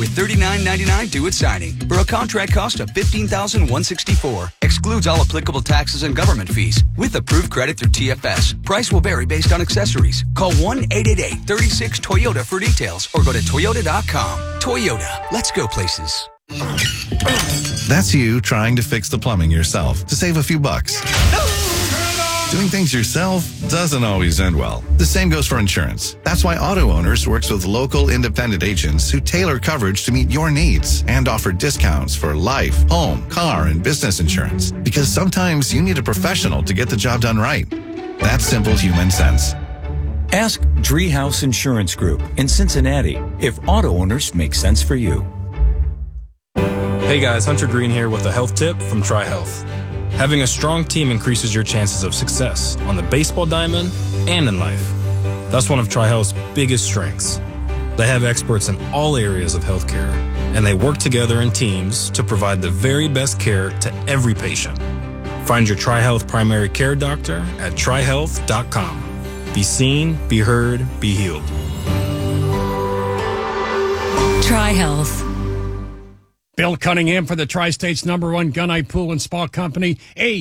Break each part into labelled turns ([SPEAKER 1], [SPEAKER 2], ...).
[SPEAKER 1] $39.99 due at signing for a contract cost of $15,164. Excludes all applicable taxes and government fees with approved credit through TFS. Price will vary based on accessories. Call 1-888-36-TOYOTA for details or go to Toyota.com. Toyota, let's go places.
[SPEAKER 2] That's you trying to fix the plumbing yourself to save a few bucks. Doing things yourself doesn't always end well. The same goes for insurance. That's why Auto Owners works with local independent agents who tailor coverage to meet your needs and offer discounts for life, home, car, and business insurance. Because sometimes you need a professional to get the job done right. That's simple human sense.
[SPEAKER 3] Ask Driehaus Insurance Group in Cincinnati if Auto Owners make sense for you.
[SPEAKER 4] Hey guys, Hunter Green here with a health tip from TriHealth. Having a strong team increases your chances of success on the baseball diamond and in life. That's one of TriHealth's biggest strengths. They have experts in all areas of healthcare, and they work together in teams to provide the very best care to every patient. Find your TriHealth primary care doctor at trihealth.com. Be seen, be heard, be healed.
[SPEAKER 5] TriHealth.
[SPEAKER 6] Bill Cunningham for the Tri-State's #1 gunite pool and spa company,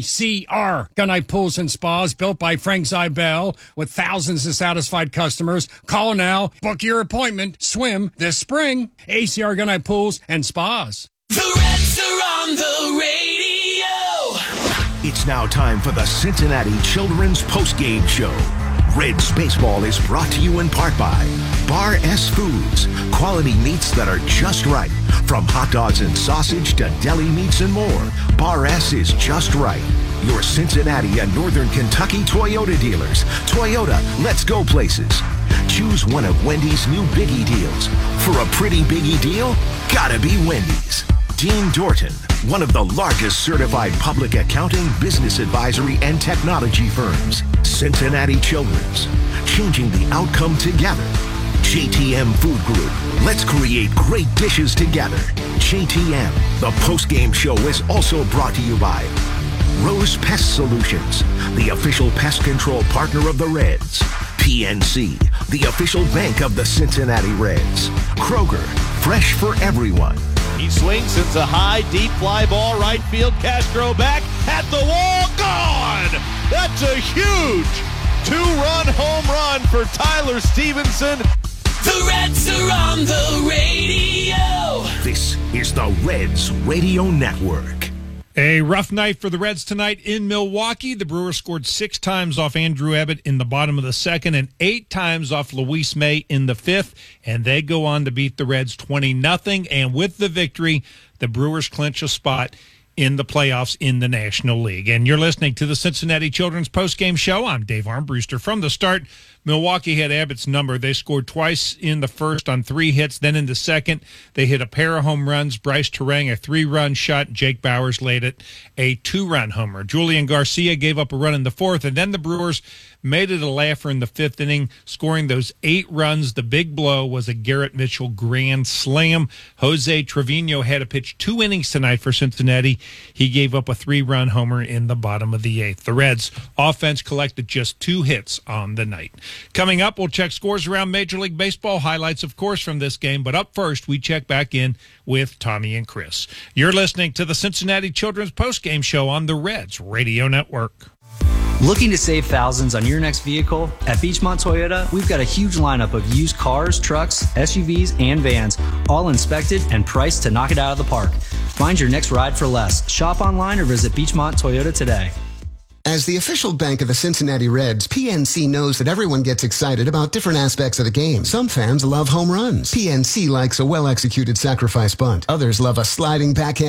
[SPEAKER 6] ACR Gunite Pools and Spas, built by Frank Zybel, with thousands of satisfied customers. Call now, book your appointment, swim this spring. ACR Gunite Pools and Spas.
[SPEAKER 7] The Reds are on the radio.
[SPEAKER 8] It's now time for the Cincinnati Children's Postgame Show. Reds baseball is brought to you in part by Bar S Foods. Quality meats that are just right. From hot dogs and sausage to deli meats and more, Bar S is just right. Your Cincinnati and Northern Kentucky Toyota dealers. Toyota, let's go places. Choose one of Wendy's new Biggie deals. For a pretty Biggie deal, gotta be Wendy's. Dean Dorton, one of the largest certified public accounting, business advisory, and technology firms. Cincinnati Children's, changing the outcome together. JTM Food Group, let's create great dishes together. JTM, the postgame show is also brought to you by Rose Pest Solutions, the official pest control partner of the Reds. PNC, the official bank of the Cincinnati Reds. Kroger, fresh for everyone.
[SPEAKER 9] He swings, it's a high, deep fly ball, right field. Castro back at the wall, gone! That's a huge two-run home run for Tyler Stevenson.
[SPEAKER 7] The Reds are on the radio.
[SPEAKER 8] This is the Reds Radio Network.
[SPEAKER 10] A rough night for the Reds tonight in Milwaukee. The Brewers scored 6 times off Andrew Abbott in the bottom of the second and 8 times off Luis May in the fifth, and they go on to beat the Reds 20-0. And with the victory, the Brewers clinch a spot in the playoffs in the National League. And you're listening to the Cincinnati Children's Postgame Show. I'm Dave Armbruster. From the start, Milwaukee had Abbott's number. They scored twice in the first on 3 hits. Then in the second, they hit a pair of home runs. Bryce Terang, a 3-run shot. Jake Bowers laid it a 2-run homer. Julian Garcia gave up a run in the fourth, and then the Brewers made it a laugher in the fifth inning, scoring those 8 runs. The big blow was a Garrett Mitchell grand slam. Jose Trevino had to pitch 2 innings tonight for Cincinnati. He gave up a 3-run homer in the bottom of the 8th. The Reds' offense collected just 2 hits on the night. Coming up, we'll check scores around Major League Baseball, highlights, of course, from this game. But up first, we check back in with Tommy and Chris. You're listening to the Cincinnati Children's Postgame Show on the Reds Radio Network.
[SPEAKER 11] Looking to save thousands on your next vehicle? At Beechmont Toyota, we've got a huge lineup of used cars, trucks, SUVs, and vans, all inspected and priced to knock it out of the park. Find your next ride for less. Shop online or visit Beechmont Toyota today.
[SPEAKER 12] As the official bank of the Cincinnati Reds, PNC knows that everyone gets excited about different aspects of the game. Some fans love home runs. PNC likes a well-executed sacrifice bunt. Others love a sliding backhand